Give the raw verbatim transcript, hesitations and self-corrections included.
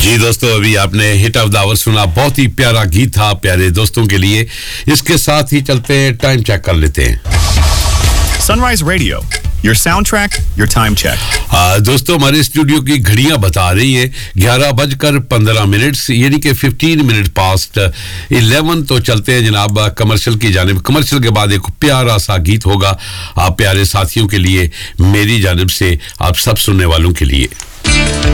जी दोस्तों, अभी आपने हिट ऑफ द आवर सुना, बहुत ही प्यारा गीत था प्यारे दोस्तों के लिए। इसके साथ ही चलते हैं, टाइम चेक कर लेते हैं। Sunrise Radio, your soundtrack, your time check. आ, दोस्तों, हमारे स्टूडियो की घड़ियां बता रही है ग्यारह बजकर पंद्रह मिनट, यानी कि फिफ्टीन मिनट पास्ट इलेवन। तो चलते हैं जनाब कमर्शियल की जानिब। कमर्शियल के बाद एक प्यारा सा गीत होगा आप प्यारे साथियों के लिए, मेरी जानिब से, आप सब सुनने वालों के लिए।